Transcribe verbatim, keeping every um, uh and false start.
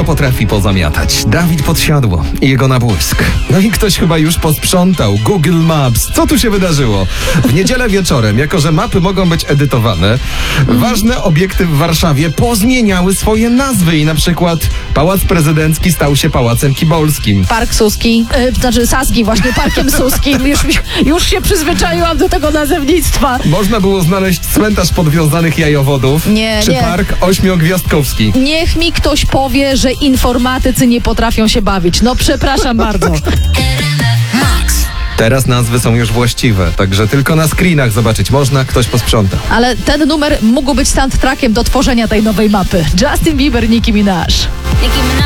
wszystko potrafi pozamiatać. Dawid Podsiadło i jego nabłysk. No i ktoś chyba już posprzątał Google Maps. Co tu się wydarzyło? W niedzielę wieczorem, jako że mapy mogą być edytowane, ważne obiekty w Warszawie pozmieniały swoje nazwy i na przykład Pałac Prezydencki stał się Pałacem Kibolskim. Park Suski, yy, znaczy Saski, właśnie Parkiem Suskim. Już, już się przyzwyczaiłam do tego nazewnictwa. Można było znaleźć cmentarz podwiązanych jajowodów Nie, czy nie. park ośmiogwiazdkowski. Niech mi ktoś powie, że informatycy nie potrafią się bawić. No przepraszam bardzo. Teraz nazwy są już właściwe, także tylko na screenach zobaczyć można, ktoś posprząta. Ale ten numer mógł być soundtrackiem do tworzenia tej nowej mapy. Justin Bieber, Nicki Minaj.